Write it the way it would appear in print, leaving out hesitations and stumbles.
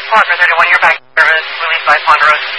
Partner 31, you're back service, released by Ponderosa.